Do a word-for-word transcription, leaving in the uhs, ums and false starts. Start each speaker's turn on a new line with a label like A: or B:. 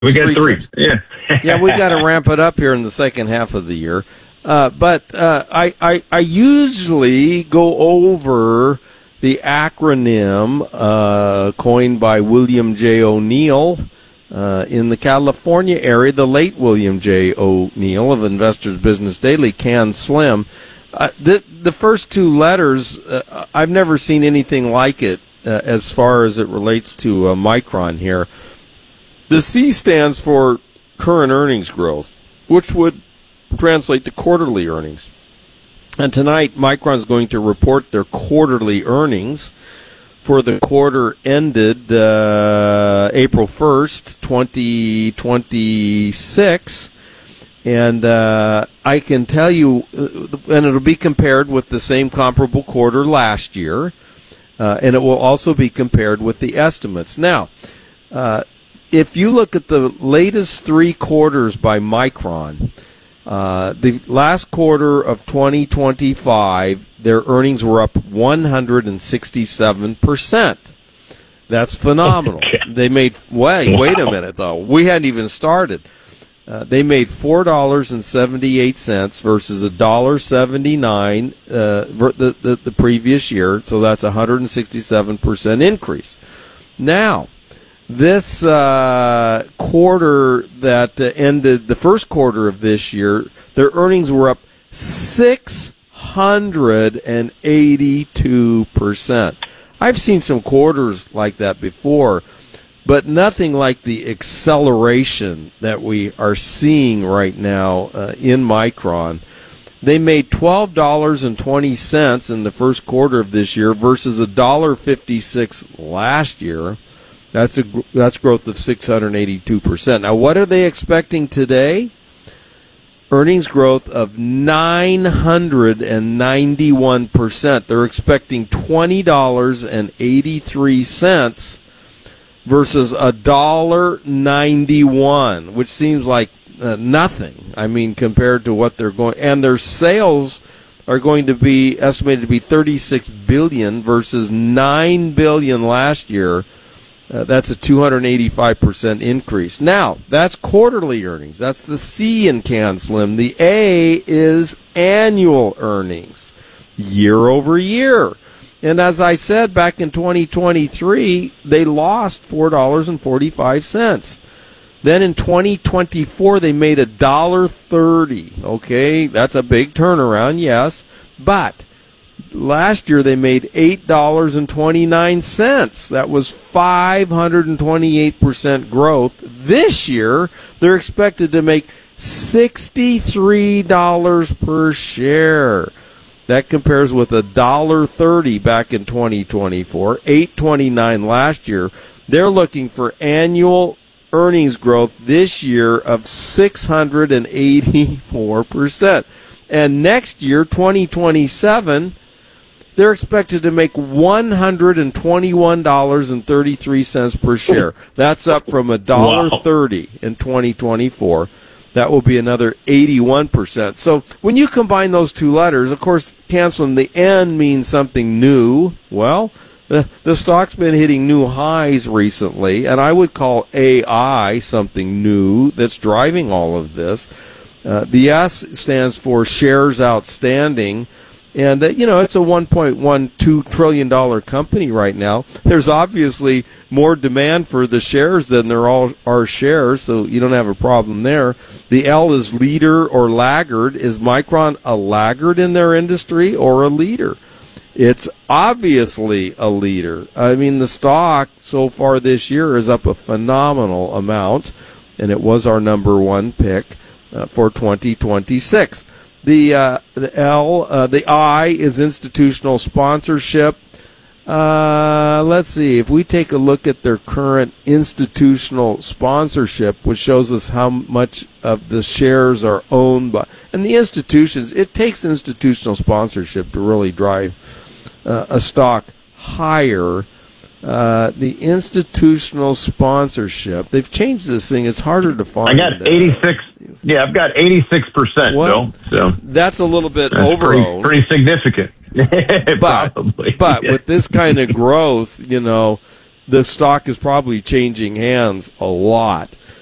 A: We got
B: three.
A: three.
B: Trips.
A: Yeah.
B: Yeah, we got to ramp it up here in the second half of the year. Uh, but uh, I, I I usually go over the acronym uh, coined by William J. O'Neill uh, in the California area, the late William J. O'Neill of Investors Business Daily, CAN SLIM. Uh, the, the first two letters, uh, I've never seen anything like it uh, as far as it relates to uh, Micron here. The C stands for current earnings growth, which would translate to quarterly earnings. And tonight, Micron is going to report their quarterly earnings for the quarter ended uh, April first, twenty twenty-six. And uh, I can tell you, uh, and it'll be compared with the same comparable quarter last year, uh, and it will also be compared with the estimates. Now, uh, if you look at the latest three quarters by Micron, uh, the last quarter of twenty twenty-five, their earnings were up one hundred sixty-seven percent. That's phenomenal. They made, wait, wait a minute, though. We hadn't even started. Uh, they made four dollars and seventy-eight cents versus one dollar seventy-nine uh, the, the, the previous year, so that's a one hundred sixty-seven percent increase. Now, this uh, quarter that uh, ended the first quarter of this year, their earnings were up six hundred eighty-two percent. I've seen some quarters like that before, but nothing like the acceleration that we are seeing right now uh, in Micron. They made twelve dollars and twenty cents in the first quarter of this year versus one dollar fifty-six last year. That's a that's growth of six hundred eighty-two percent. Now, what are they expecting today? Earnings growth of nine hundred ninety-one percent. They're expecting twenty dollars and eighty-three cents versus one dollar ninety-one, which seems like uh, nothing. I mean, compared to what they're going, and their sales are going to be estimated to be thirty-six billion dollars versus nine billion dollars last year. Uh, that's a two hundred eighty-five percent increase. Now, that's quarterly earnings. That's the C in CAN SLIM. The A is annual earnings, year over year. And as I said, back in twenty twenty-three, they lost four dollars and forty-five cents. Then in twenty twenty-four, they made one dollar thirty. Okay, that's a big turnaround, yes. But last year, they made eight dollars and twenty-nine cents. That was five hundred twenty-eight percent growth. This year, they're expected to make sixty-three dollars per share. That compares with one dollar thirty back in twenty twenty-four, eight twenty-nine last year. They're looking for annual earnings growth this year of six hundred eighty-four percent. And next year, twenty twenty-seven, they're expected to make one hundred twenty-one dollars and thirty-three cents per share. That's up from one dollar thirty wow. in twenty twenty-four. That will be another eighty-one percent. So when you combine those two letters, of course, canceling the N means something new. Well, the, the stock's been hitting new highs recently, and I would call A I something new that's driving all of this. Uh, the S stands for shares outstanding. And, uh, you know, it's a one point one two trillion dollars company right now. There's obviously more demand for the shares than there all are shares, so you don't have a problem there. The L is leader or laggard. Is Micron a laggard in their industry or a leader? It's obviously a leader. I mean, the stock so far this year is up a phenomenal amount, and it was our number one pick uh, for twenty twenty-six. The uh, the L, uh, the I is institutional sponsorship. Uh, let's see, if we take a look at their current institutional sponsorship, which shows us how much of the shares are owned by, and the institutions, it takes institutional sponsorship to really drive uh, a stock higher. Uh, the institutional sponsorship, they've changed this thing. It's harder to find.
A: I got eighty-six. Uh, yeah, I've got eighty-six percent,
B: well,
A: Bill. So
B: that's a little bit
A: that's
B: over-owned.
A: Pretty, pretty significant.
B: but
A: probably.
B: but with this kind of growth, you know, the stock is probably changing hands a lot.